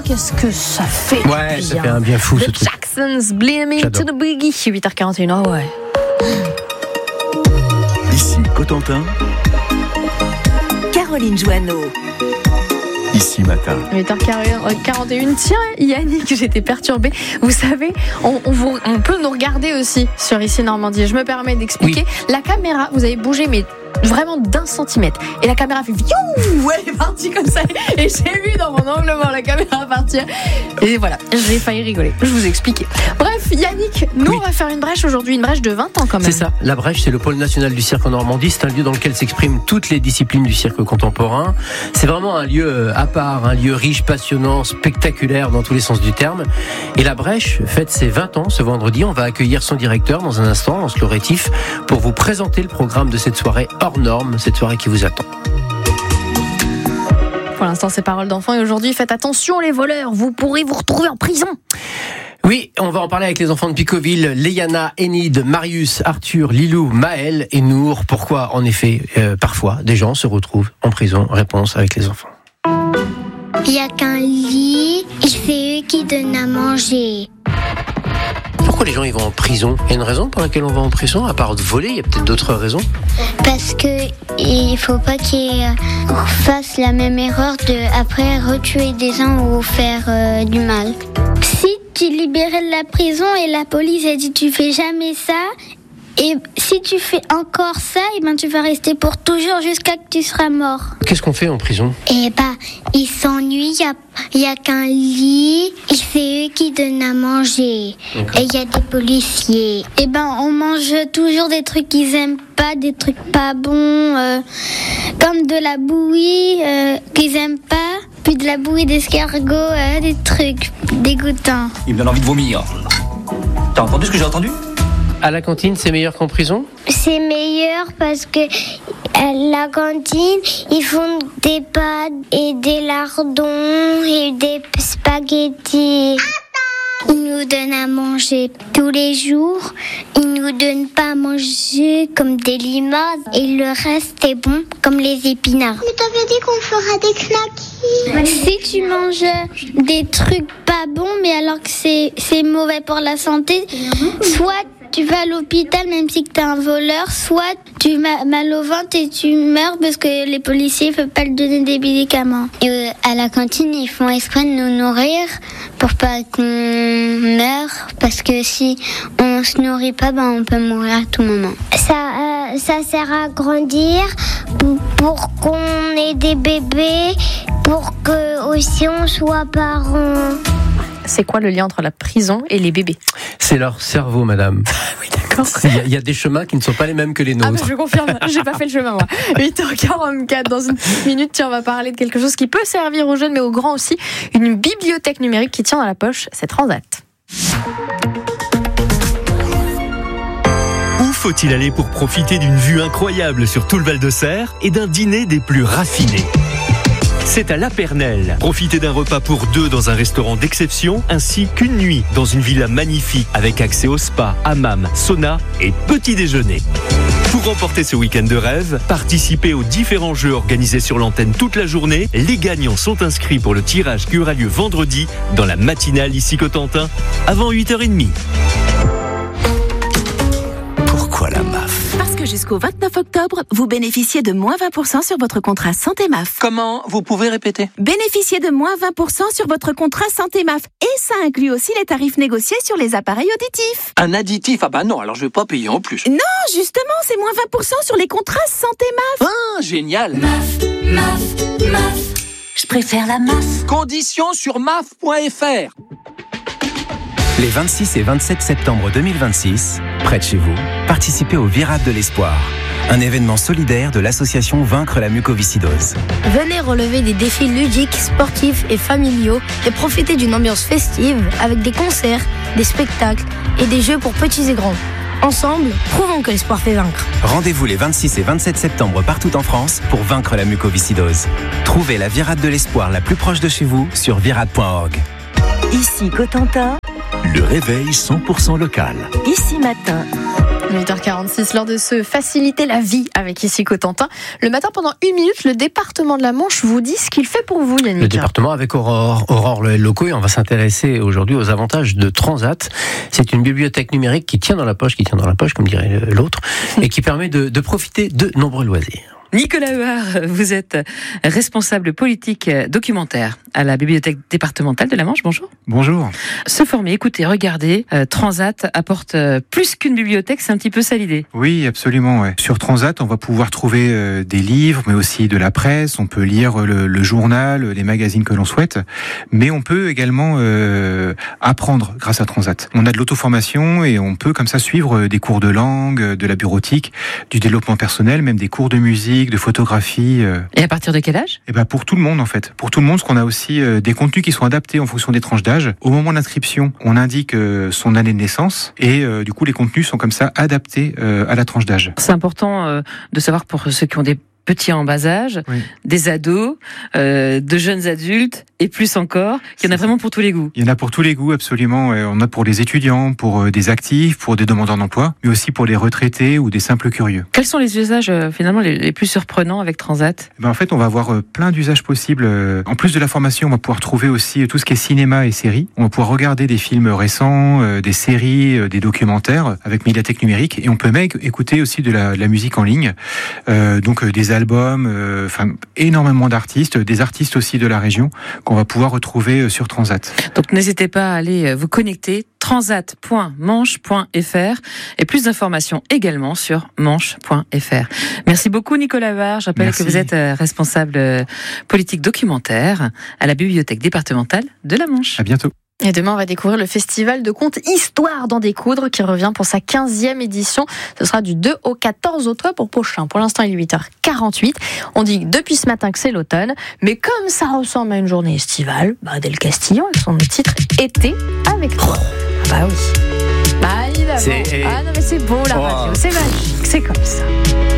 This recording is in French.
qu'est-ce que ça fait Ouais, bien. ça fait un bien fou ce The truc. Jacksons, Blame to the Boogie, 8h41, ouais. Ici Cotentin, Caroline Joanneau. Ici Matin. 8h41. Tiens, Yannick, j'étais perturbée. Vous savez, on peut nous regarder aussi sur Ici Normandie. Je me permets d'expliquer. Oui. La caméra, vous avez bougé, mais vraiment d'1 centimètre. Et la caméra fait viou, elle est partie comme ça. Et j'ai vu dans mon angle mort la caméra partir. Et voilà, j'ai failli rigoler. Je vous ai expliqué. Bref, Yannick, nous, on va faire une brèche aujourd'hui, une brèche de 20 ans quand même. C'est ça, la brèche, c'est le pôle national du cirque en Normandie. C'est un lieu dans lequel s'expriment toutes les disciplines du cirque contemporain. C'est vraiment un lieu à part, un lieu riche, passionnant, spectaculaire dans tous les sens du terme. Et la brèche fête ses 20 ans ce vendredi. On va accueillir son directeur dans un instant, Anse Rétif, pour vous présenter le programme de cette soirée hors norme, cette soirée qui vous attend. Pour l'instant, c'est paroles d'enfants. Et aujourd'hui, faites attention les voleurs, vous pourrez vous retrouver en prison. Oui, on va en parler avec les enfants de Picoville, Léana, Enid, Marius, Arthur, Lilou, Maël et Nour. Pourquoi, en effet, parfois, des gens se retrouvent en prison? Réponse avec les enfants. Il n'y a qu'un lit, et c'est eux qui donnent à manger. Pourquoi les gens ils vont en prison? Il y a une raison pour laquelle on va en prison? À part de voler, il y a peut-être d'autres raisons. Parce que il faut pas qu'ils fassent la même erreur de après retuer des gens ou faire du mal. Si tu libérais de la prison et la police a dit tu fais jamais ça, et si tu fais encore ça, et ben tu vas rester pour toujours jusqu'à que tu seras mort. Qu'est-ce qu'on fait en prison? Et ils s'ennuient, il y a qu'un lit, et c'est eux qui donnent à manger. Et il y a des policiers. Et on mange toujours des trucs qu'ils aiment pas, des trucs pas bons, comme de la bouillie qu'ils aiment pas, puis de la bouillie d'escargot, des trucs dégoûtants. Il me donne envie de vomir. T'as entendu ce que j'ai entendu? À la cantine, c'est meilleur qu'en prison? C'est meilleur parce que à la cantine, ils font des pâtes et des lardons et des spaghettis. Ils nous donnent à manger tous les jours. Ils nous donnent pas à manger comme des limaces et le reste est bon comme les épinards. Mais t'avais dit qu'on fera des knackis. Si tu manges des trucs pas bons, mais alors que c'est mauvais pour la santé, soit tu vas à l'hôpital même si t'es un voleur, soit tu as mal au ventre et tu meurs parce que les policiers ne peuvent pas te donner des médicaments. Et à la cantine, ils font exprès de nous nourrir pour pas qu'on meure, parce que si on se nourrit pas, on peut mourir à tout moment. Ça sert à grandir pour qu'on ait des bébés, pour que aussi on soit parents. C'est quoi le lien entre la prison et les bébés? C'est leur cerveau, madame. Oui, d'accord. Il y a des chemins qui ne sont pas les mêmes que les nôtres. Je confirme, j'ai pas fait le chemin moi. 8h44, dans une petite minute, on va parler de quelque chose qui peut servir aux jeunes mais aux grands aussi. Une bibliothèque numérique qui tient dans la poche, c'est Transat. Où faut-il aller pour profiter d'une vue incroyable sur tout le Val-de-Serre et d'un dîner des plus raffinés? C'est à La Pernelle. Profitez d'un repas pour deux dans un restaurant d'exception, ainsi qu'une nuit dans une villa magnifique avec accès au spa, hammam, sauna et petit déjeuner. Pour remporter ce week-end de rêve, participez aux différents jeux organisés sur l'antenne toute la journée. Les gagnants sont inscrits pour le tirage qui aura lieu vendredi dans la matinale ici Cotentin avant 8h30. Pourquoi la MAF? Parce que jusqu'au 29 octobre, vous bénéficiez de moins 20% sur votre contrat Santé MAF. Comment? Vous pouvez répéter? Bénéficiez de moins 20% sur votre contrat Santé MAF. Et ça inclut aussi les tarifs négociés sur les appareils auditifs. Un additif? Ah non, alors je vais pas payer en plus. Non, justement, c'est moins 20% sur les contrats Santé MAF. Ah, génial! MAF. Je préfère la MAF. Conditions sur maf.fr. Les 26 et 27 septembre 2026, près de chez vous, participez au Virade de l'Espoir, un événement solidaire de l'association Vaincre la mucoviscidose. Venez relever des défis ludiques, sportifs et familiaux et profiter d'une ambiance festive avec des concerts, des spectacles et des jeux pour petits et grands. Ensemble, prouvons que l'espoir fait vaincre. Rendez-vous les 26 et 27 septembre partout en France pour vaincre la mucoviscidose. Trouvez la Virade de l'Espoir la plus proche de chez vous sur virade.org. Ici Cotentin. Le réveil 100% local. Ici Matin. 8h46, l'heure de se faciliter la vie avec ici Cotentin. Le matin, pendant 1 minute, le département de la Manche vous dit ce qu'il fait pour vous, Yannick. Le département avec Aurore Loco, et on va s'intéresser aujourd'hui aux avantages de Transat. C'est une bibliothèque numérique qui tient dans la poche, comme dirait l'autre, et qui permet de profiter de nombreux loisirs. Nicolas Huard, vous êtes responsable politique documentaire à la bibliothèque départementale de la Manche. Bonjour. Bonjour. Se former, écouter, regarder, Transat apporte plus qu'une bibliothèque, c'est un petit peu ça l'idée. Oui, absolument. Ouais. Sur Transat, on va pouvoir trouver des livres, mais aussi de la presse. On peut lire le journal, les magazines que l'on souhaite, mais on peut également apprendre grâce à Transat. On a de l'auto-formation et on peut comme ça suivre des cours de langue, de la bureautique, du développement personnel, même des cours de musique, de photographie. Et à partir de quel âge ? Pour tout le monde en fait. Pour tout le monde, parce qu'on a aussi des contenus qui sont adaptés en fonction des tranches d'âge. Au moment de l'inscription, on indique son année de naissance et du coup les contenus sont comme ça adaptés à la tranche d'âge. C'est important de savoir pour ceux qui ont des petits en bas âge, oui, des ados, de jeunes adultes et plus encore. Il y en a vraiment pour tous les goûts. Il y en a pour tous les goûts, absolument. On a pour les étudiants, pour des actifs, pour des demandeurs d'emploi, mais aussi pour les retraités ou des simples curieux. Quels sont les usages finalement les plus surprenants avec Transat ? En fait, on va avoir plein d'usages possibles. En plus de la formation, on va pouvoir trouver aussi tout ce qui est cinéma et séries. On va pouvoir regarder des films récents, des séries, des documentaires avec médiathèque numérique, et on peut même écouter aussi de la musique en ligne. Donc des albums, énormément d'artistes, des artistes aussi de la région qu'on va pouvoir retrouver sur Transat. Donc n'hésitez pas à aller vous connecter, transat.manche.fr, et plus d'informations également sur manche.fr. Merci beaucoup Nicolas Huard. J'appelle que vous êtes responsable politique documentaire à la bibliothèque départementale de la Manche. À bientôt. Et demain, on va découvrir le festival de contes Histoire d'en découdre qui revient pour sa 15e édition. Ce sera du 2 au 14 octobre pour Pochin. Pour l'instant, il est 8h48. On dit depuis ce matin que c'est l'automne. Mais comme ça ressemble à une journée estivale, Adèle Castillon avec son titre Été avec toi. Ah bah oui. Bah évidemment. Ah non mais c'est beau la radio, c'est magique, c'est comme ça.